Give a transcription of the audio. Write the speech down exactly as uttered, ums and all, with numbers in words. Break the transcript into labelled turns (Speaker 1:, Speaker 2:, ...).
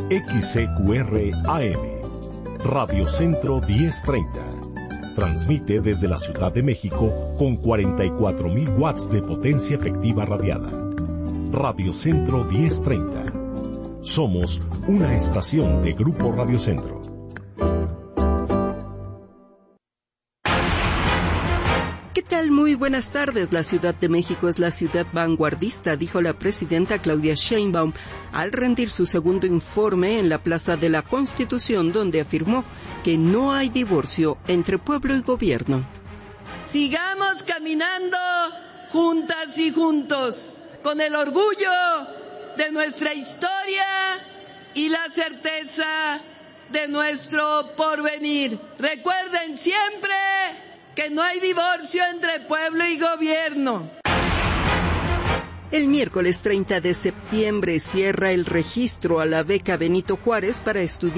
Speaker 1: X C Q R A M, Radio Centro diez treinta. Transmite desde la Ciudad de México con cuarenta y cuatro mil watts de potencia efectiva radiada. Radio Centro diez treinta. Somos una estación de Grupo Radio Centro.
Speaker 2: ¿Qué tal? Muy buenas tardes. La Ciudad de México es la ciudad vanguardista, dijo la presidenta Claudia Sheinbaum al rendir su segundo informe en la Plaza de la Constitución, donde afirmó que no hay divorcio entre pueblo y gobierno.
Speaker 3: Sigamos caminando juntas y juntos, con el orgullo de nuestra historia y la certeza de nuestro porvenir. Recuerden siempre que no hay divorcio entre pueblo y gobierno.
Speaker 2: El miércoles treinta de septiembre cierra el registro a la beca Benito Juárez para estudiar